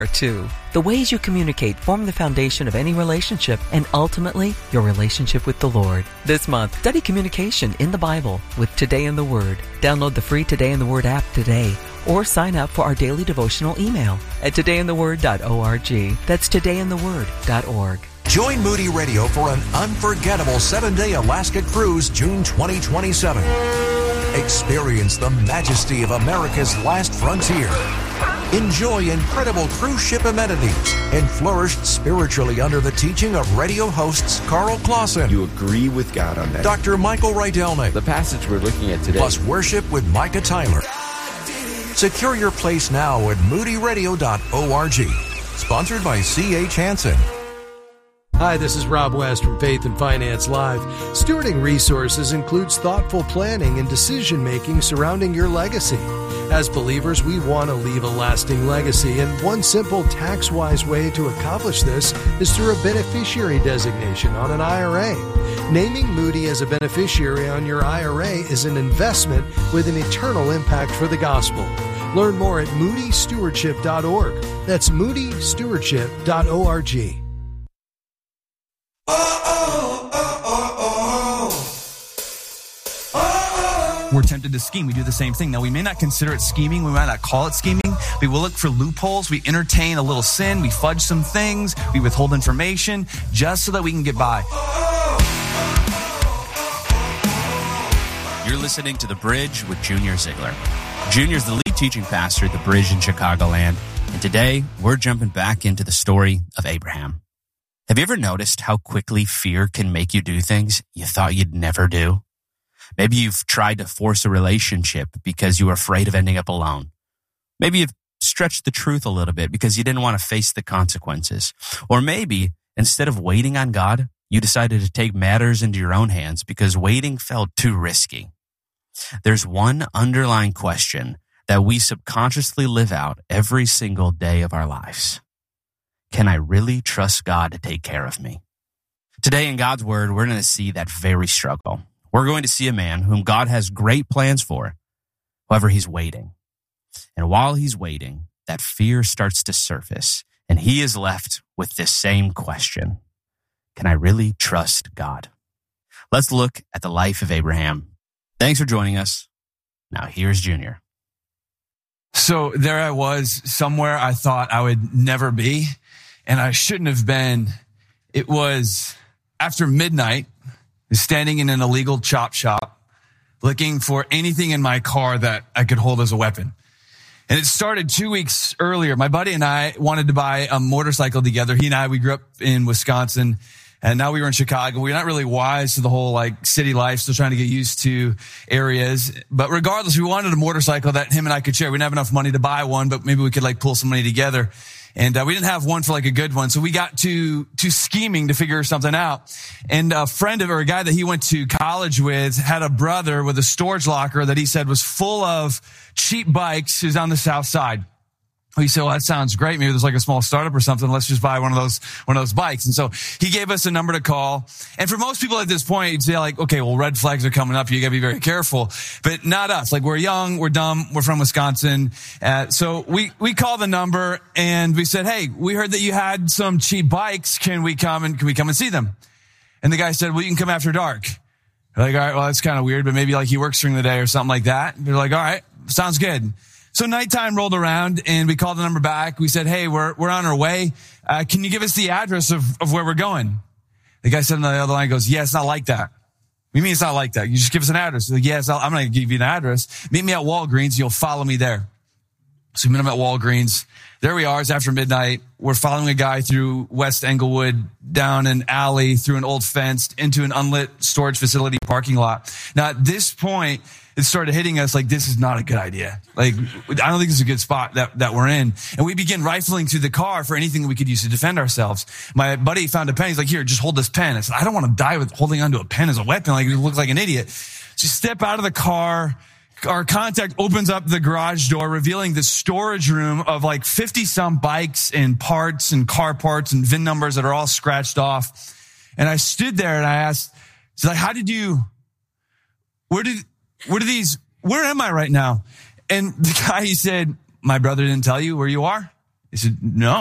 Two, the ways you communicate form the foundation of any relationship and ultimately your relationship with the Lord. This month, study communication in the Bible with Today in the Word. Download the free Today in the Word app today or sign up for our daily devotional email at todayintheword.org. That's todayintheword.org. Join Moody Radio for an unforgettable 7-day Alaska cruise June 2027. Experience the majesty of America's last frontier. Enjoy incredible cruise ship amenities and flourish spiritually under the teaching of radio hosts Carl Clausen. You agree with God on that. Dr. Michael Rydelnik. The passage we're looking at today. Plus worship with Micah Tyler. Secure your place now at moodyradio.org. Sponsored by C.H. Hansen. Hi, this is Rob West from Faith and Finance Live. Stewarding resources includes thoughtful planning and decision-making surrounding your legacy. As believers, we want to leave a lasting legacy, and one simple tax-wise way to accomplish this is through a beneficiary designation on an IRA. Naming Moody as a beneficiary on your IRA is an investment with an eternal impact for the gospel. Learn more at moodystewardship.org. That's moodystewardship.org. We're tempted to scheme. We do the same thing. Now, we may not consider it scheming. We might not call it scheming. But we'll look for loopholes. We entertain a little sin. We fudge some things. We withhold information just so that we can get by. You're listening to The Bridge with Junior Ziegler. Junior's the lead teaching pastor at The Bridge in Chicagoland. And today, we're jumping back into the story of Abraham. Have you ever noticed how quickly fear can make you do things you thought you'd never do? Maybe you've tried to force a relationship because you were afraid of ending up alone. Maybe you've stretched the truth a little bit because you didn't want to face the consequences. Or maybe instead of waiting on God, you decided to take matters into your own hands because waiting felt too risky. There's one underlying question that we subconsciously live out every single day of our lives. Can I really trust God to take care of me? Today in God's Word, we're going to see that very struggle. We're going to see a man whom God has great plans for. However, he's waiting. And while he's waiting, that fear starts to surface, and he is left with this same question. Can I really trust God? Let's look at the life of Abraham. Thanks for joining us. Now here's Junior. So there I was, somewhere I thought I would never be, and I shouldn't have been. It was after midnight, standing in an illegal chop shop, looking for anything in my car that I could hold as a weapon. And it started 2 weeks earlier. My buddy and I wanted to buy a motorcycle together. He and I, we grew up in Wisconsin, and now we were in Chicago. We're not really wise to the whole city life, still trying to get used to areas. But regardless, we wanted a motorcycle that him and I could share. We didn't have enough money to buy one, but maybe we could pull some money together. And we didn't have one for a good one. So we got to scheming to figure something out. And a friend or a guy that he went to college with had a brother with a storage locker that he said was full of cheap bikes who's on the south side. He said, well, that sounds great. Maybe there's a small startup or something. Let's just buy one of those bikes. And so he gave us a number to call. And for most people at this point, you'd say okay, well, red flags are coming up. You got to be very careful, but not us. We're young, we're dumb, we're from Wisconsin. So we called the number and we said, hey, we heard that you had some cheap bikes. Can we come and see them? And the guy said, well, you can come after dark. We're all right, well, that's kind of weird, but maybe he works during the day or something like that. They're all right, sounds good. So nighttime rolled around and we called the number back. We said, hey, we're on our way. Can you give us the address of where we're going? The guy said on the other line goes, yeah, it's not like that. What do you mean it's not like that? You just give us an address. Like, yes, I'm going to give you an address. Meet me at Walgreens. You'll follow me there. So we met him at Walgreens. There we are. It's after midnight. We're following a guy through West Englewood, down an alley, through an old fence, into an unlit storage facility parking lot. Now, at this point, it started hitting us this is not a good idea. I don't think this is a good spot that we're in. And we begin rifling through the car for anything we could use to defend ourselves. My buddy found a pen. He's like, here, just hold this pen. I said, I don't want to die with holding onto a pen as a weapon. You look like an idiot. So step out of the car. Our contact opens up the garage door, revealing the storage room of 50 some bikes and parts and car parts and VIN numbers that are all scratched off. And I stood there and I asked, where am I right now? And the guy, he said, my brother didn't tell you where you are? He said, no.